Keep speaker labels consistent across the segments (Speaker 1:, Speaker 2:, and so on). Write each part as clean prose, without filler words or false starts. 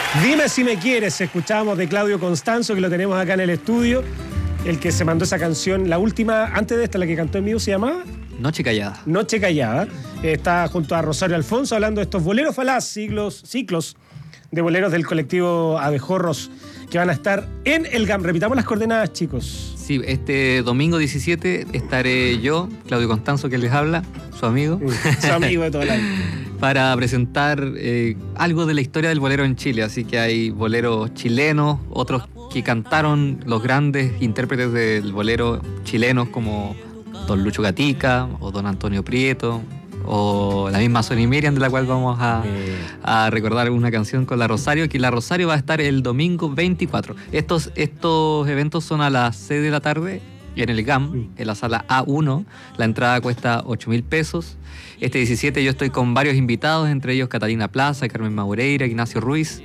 Speaker 1: Dime si me quieres, escuchábamos de Claudio Constanzo, que lo tenemos acá en el estudio, el que se mandó esa canción, la última, antes de esta, la que cantó en vivo, ¿se llamaba?
Speaker 2: Noche Callada.
Speaker 1: Noche Callada. Está junto a Rosario Alfonso hablando de estos boleros falaz, ciclos de boleros del colectivo Abejorros que van a estar en el GAM. Repitamos las coordenadas, chicos.
Speaker 2: Sí, este domingo 17 estaré yo, Claudio Constanzo, que les habla, su amigo.
Speaker 1: Su amigo de toda la vida.
Speaker 2: Para presentar algo de la historia del bolero en Chile. Así que hay boleros chilenos, otros que cantaron los grandes intérpretes del bolero chilenos como don Lucho Gatica o don Antonio Prieto o la misma Sonny Miriam, de la cual vamos a recordar una canción con la Rosario, que la Rosario va a estar el domingo 24. Estos eventos son a las 6 de la tarde en el GAM, en la sala A1. La entrada cuesta 8.000 pesos. Este 17 yo estoy con varios invitados, entre ellos Catalina Plaza, Carmen Maureira, Ignacio Ruiz,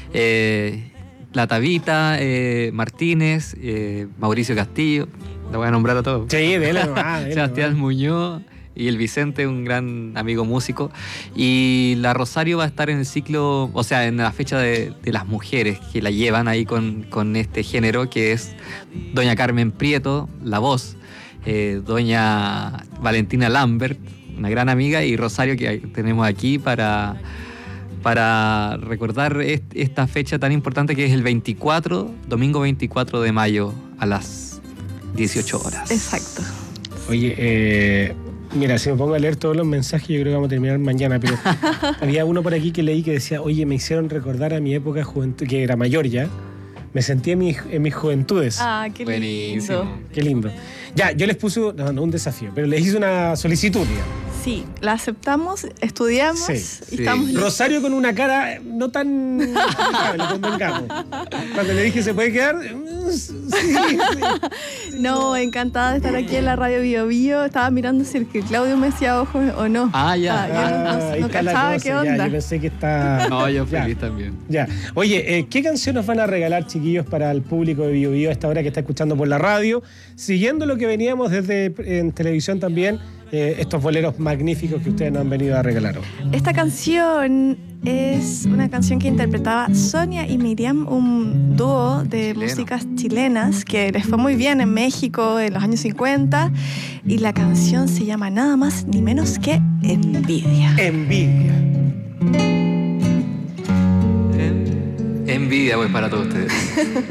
Speaker 2: La Tabita, Martínez, Mauricio Castillo, la voy a nombrar a todos.
Speaker 1: Sí, dele,
Speaker 2: Sebastián Muñoz y el Vicente, un gran amigo músico. Y la Rosario va a estar en el ciclo, o sea, en la fecha de las mujeres que la llevan ahí con este género, que es doña Carmen Prieto, la voz, doña Valentina Lambert, una gran amiga, y Rosario, que tenemos aquí para recordar esta fecha tan importante, que es el domingo 24 de mayo a las 18 horas.
Speaker 3: Exacto.
Speaker 1: Oye, mira, si me pongo a leer todos los mensajes, yo creo que vamos a terminar mañana, pero había uno por aquí que leí que decía, oye, me hicieron recordar a mi época de juventud, que era mayor ya, me sentí en mis juventudes.
Speaker 3: Ah, qué
Speaker 2: Buenísimo.
Speaker 3: lindo.
Speaker 1: Qué lindo. Ya, yo les puse, no un desafío, pero les hice una solicitud, digamos.
Speaker 3: Sí, la aceptamos, estudiamos
Speaker 1: Sí,
Speaker 3: y estamos listos.
Speaker 1: Rosario con una cara no tan amigable, convengamos. Cuando le dije, ¿se puede quedar? Sí.
Speaker 3: No, encantada de estar aquí en la radio Bio Bio. Estaba mirando si el que Claudio me hacía ojos o no.
Speaker 2: Ah, ya.
Speaker 3: Yo
Speaker 1: ahí
Speaker 3: no
Speaker 1: está la
Speaker 3: cachaba
Speaker 1: cosa,
Speaker 3: qué
Speaker 1: ya,
Speaker 3: onda.
Speaker 1: yo pensé que está...
Speaker 2: No, yo
Speaker 1: Ya.
Speaker 2: feliz también.
Speaker 1: Ya. Oye, ¿qué canción nos van a regalar, chiquillos, para el público de Bio Bio a esta hora que está escuchando por la radio? Siguiendo lo que veníamos desde en televisión también, estos boleros magníficos que ustedes nos han venido a regalar hoy.
Speaker 3: Esta canción es una canción que interpretaba Sonia y Miriam, un dúo de
Speaker 2: Chileno.
Speaker 3: músicas chilenas que les fue muy bien en México en los años 50, y la canción se llama nada más ni menos que Envidia.
Speaker 1: Envidia.
Speaker 2: Envidia, pues, para todos ustedes.